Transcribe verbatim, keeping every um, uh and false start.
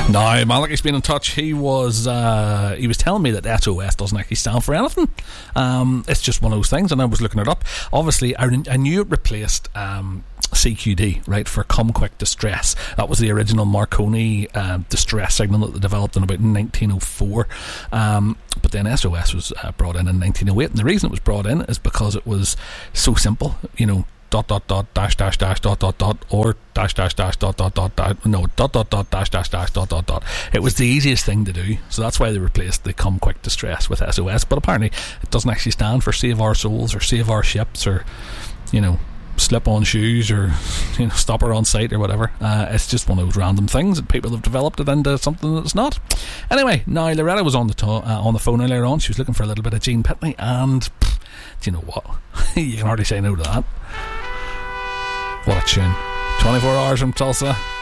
Now, Malachi's been in touch. He was uh, he was telling me that S O S doesn't actually stand for anything. Um, it's just one of those things, and I was looking it up. Obviously, I, I knew it replaced um, C Q D, right, for Come Quick Distress. That was the original Marconi uh, distress signal that they developed in about nineteen oh four. Um, but then S O S was uh, brought in in nineteen oh eight, and the reason it was brought in is because it was so simple, you know. Dot dot dot dash dash dash dot dot dot or dash dash dash dot dot dot dash, no dot dot dot dash dash dash dot dot dot. It was the easiest thing to do, so that's why they replaced the Come Quick Distress with S O S. But apparently, it doesn't actually stand for Save Our Souls or Save Our Ships or, you know, Slip On Shoes or, you know, Stop Her On Sight or whatever. Uh, it's just one of those random things that people have developed it into something that's not. Anyway, now Loretta was on the to- uh, on the phone earlier on. She was looking for a little bit of Gene Pitney, and pff, do you know what? You can hardly say no to that. What a tune. twenty-four hours from Tulsa.